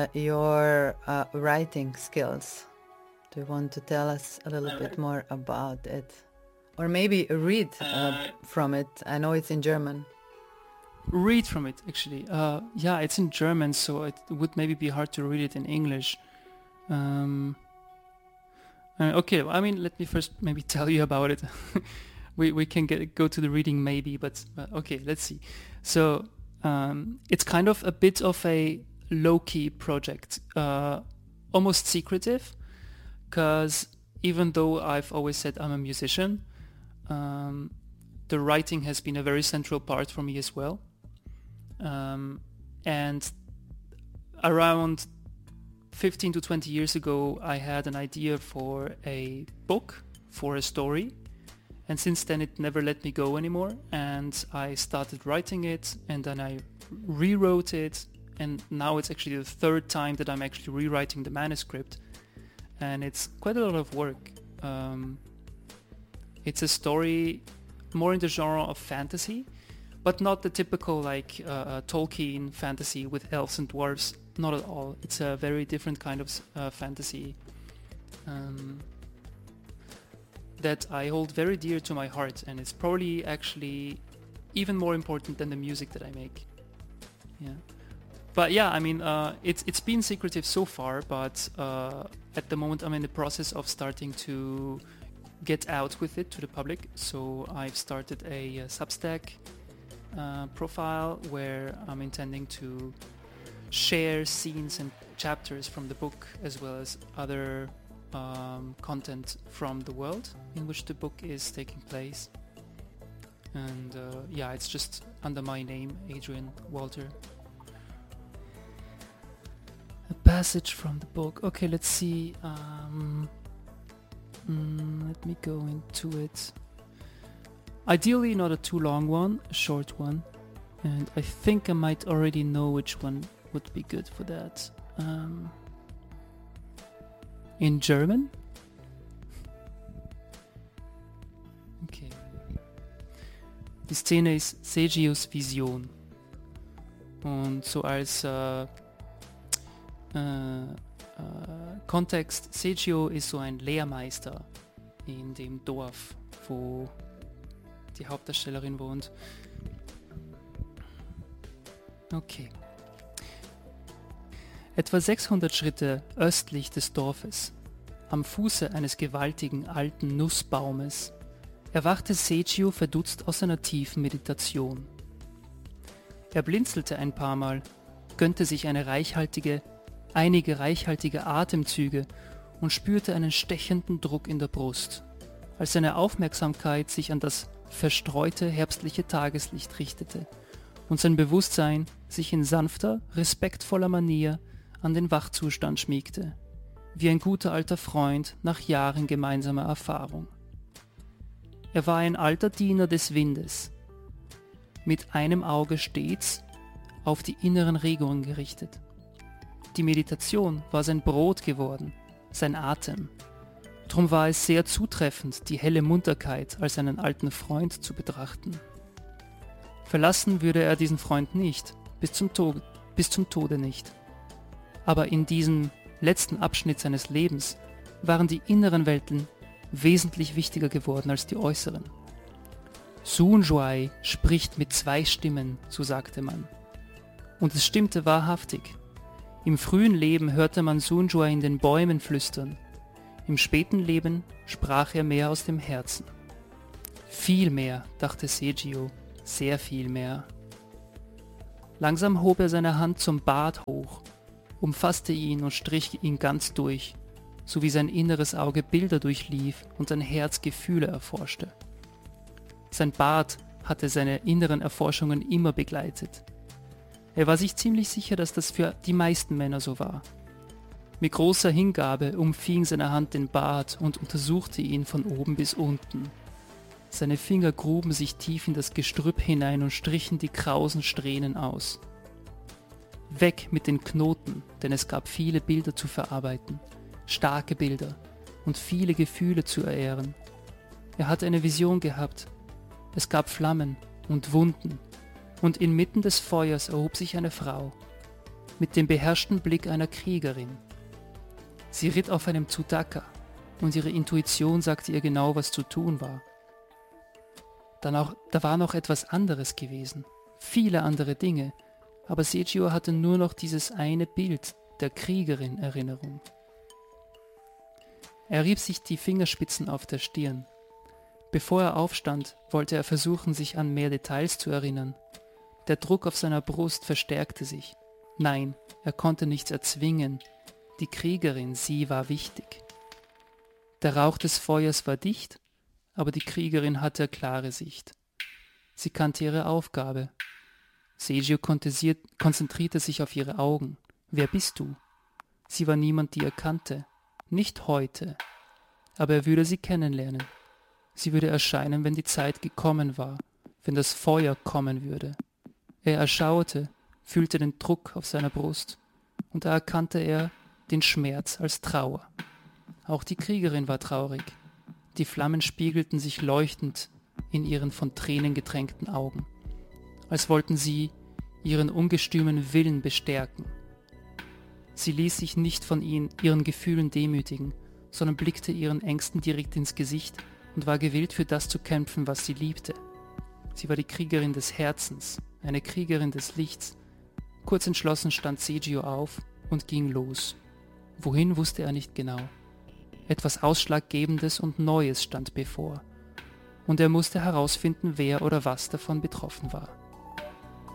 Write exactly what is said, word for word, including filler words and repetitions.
your uh, writing skills. Do you want to tell us a little Uh, bit more about it? Or maybe read uh, Uh, from it. I know it's in German. Read from it, actually. Uh, yeah, it's in German, so it would maybe be hard to read it in English. Um, uh, okay, I mean, let me first maybe tell you about it. we we can get go to the reading maybe, but uh, okay, let's see. So um, it's kind of a bit of a low-key project, uh, almost secretive, because even though I've always said I'm a musician, um, the writing has been a very central part for me as well. Um, and around fifteen to twenty years ago, I had an idea for a book, for a story. And since then, it never let me go anymore. And I started writing it, and then I rewrote it. And now it's actually the third time that I'm actually rewriting the manuscript. And it's quite a lot of work. Um, it's a story more in the genre of fantasy, but not the typical like uh, Tolkien fantasy with elves and dwarves. Not at all. It's a very different kind of uh, fantasy um, that I hold very dear to my heart, and it's probably actually even more important than the music that I make. Yeah. But yeah, I mean, uh, it's it's been secretive so far, but uh, at the moment I'm in the process of starting to get out with it to the public. So I've started a, a Substack uh, profile where I'm intending to share scenes and chapters from the book as well as other um, content from the world in which the book is taking place. And uh, yeah, it's just under my name, Adrian Walter. A passage from the book. Okay, let's see. Um, mm, let me go into it. Ideally, not a too long one, a short one. And I think I might already know which one would be good for that. Um, in German? Okay. Die Szene ist Sergios Vision. Und so als äh, äh, äh, Kontext, Sergio ist so ein Lehrmeister in dem Dorf, wo die Hauptdarstellerin wohnt. Okay. Etwa sechshundert Schritte östlich des Dorfes, am Fuße eines gewaltigen alten Nussbaumes, erwachte Sergio verdutzt aus seiner tiefen Meditation. Er blinzelte ein paar Mal, gönnte sich eine reichhaltige, einige reichhaltige Atemzüge und spürte einen stechenden Druck in der Brust, als seine Aufmerksamkeit sich an das verstreute herbstliche Tageslicht richtete und sein Bewusstsein sich in sanfter, respektvoller Manier an den Wachzustand schmiegte, wie ein guter alter Freund nach Jahren gemeinsamer Erfahrung. Er war ein alter Diener des Windes, mit einem Auge stets auf die inneren Regungen gerichtet. Die Meditation war sein Brot geworden, sein Atem. Drum war es sehr zutreffend, die helle Munterkeit als einen alten Freund zu betrachten. Verlassen würde er diesen Freund nicht, bis zum, Tod, bis zum Tode nicht. Aber in diesem letzten Abschnitt seines Lebens waren die inneren Welten wesentlich wichtiger geworden als die äußeren. Sun Zhuai spricht mit zwei Stimmen, so sagte man. Und es stimmte wahrhaftig. Im frühen Leben hörte man Sun Zhuai in den Bäumen flüstern. Im späten Leben sprach er mehr aus dem Herzen. Viel mehr, dachte Sergio, sehr viel mehr. Langsam hob er seine Hand zum Bart hoch, umfasste ihn und strich ihn ganz durch, so wie sein inneres Auge Bilder durchlief und sein Herz Gefühle erforschte. Sein Bart hatte seine inneren Erforschungen immer begleitet. Er war sich ziemlich sicher, dass das für die meisten Männer so war. Mit großer Hingabe umfing seine Hand den Bart und untersuchte ihn von oben bis unten. Seine Finger gruben sich tief in das Gestrüpp hinein und strichen die krausen Strähnen aus. Weg mit den Knoten, denn es gab viele Bilder zu verarbeiten, starke Bilder und viele Gefühle zu erehren. Er hatte eine Vision gehabt. Es gab Flammen und Wunden, und inmitten des Feuers erhob sich eine Frau. mit dem beherrschten Blick einer Kriegerin. Sie ritt auf einem Tsutaka und ihre Intuition sagte ihr genau, was zu tun war. Dann auch, da war noch etwas anderes gewesen, viele andere Dinge, aber Seichiro hatte nur noch dieses eine Bild der Kriegerin in Erinnerung. Er rieb sich die Fingerspitzen auf der Stirn. Bevor er aufstand, wollte er versuchen, sich an mehr Details zu erinnern. Der Druck auf seiner Brust verstärkte sich. Nein, er konnte nichts erzwingen. Die Kriegerin, sie war wichtig. Der Rauch des Feuers war dicht, aber die Kriegerin hatte klare Sicht. Sie kannte ihre Aufgabe. Seichiro konzentrierte sich auf ihre Augen. Wer bist du? Sie war niemand, die er kannte. Nicht heute. Aber er würde sie kennenlernen. Sie würde erscheinen, wenn die Zeit gekommen war, wenn das Feuer kommen würde. Er erschauerte, fühlte den Druck auf seiner Brust, und da erkannte er den Schmerz als Trauer. Auch die Kriegerin war traurig. Die Flammen spiegelten sich leuchtend in ihren von Tränen getränkten Augen, als wollten sie ihren ungestümen Willen bestärken. Sie ließ sich nicht von ihnen, ihren Gefühlen demütigen, sondern blickte ihren Ängsten direkt ins Gesicht und war gewillt, für das zu kämpfen, was sie liebte. Sie war die Kriegerin des Herzens, eine Kriegerin des Lichts. Kurz entschlossen stand Seichiro auf und ging los. Wohin, wusste er nicht genau. Etwas Ausschlaggebendes und Neues stand bevor, und er musste herausfinden, wer oder was davon betroffen war.